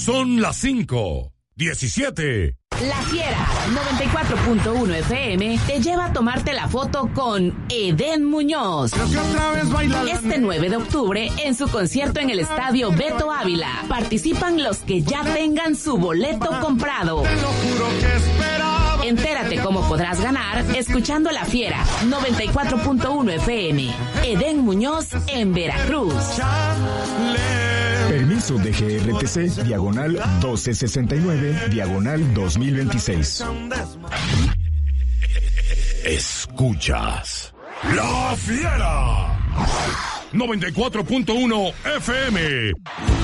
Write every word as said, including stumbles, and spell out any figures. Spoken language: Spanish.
Son las cinco, diecisiete. La Fiera noventa y cuatro punto uno F M te lleva a tomarte la foto con Edén Muñoz. Este nueve de octubre en su concierto en el Estadio Beto Ávila. Participan los que ya tengan su boleto comprado. Entérate cómo podrás ganar escuchando La Fiera noventa y cuatro punto uno F M. Edén Muñoz en Veracruz. Permiso de G R T C, diagonal doce sesenta y nueve, diagonal dos mil veintiséis. Escuchas La Fiera noventa y cuatro punto uno F M.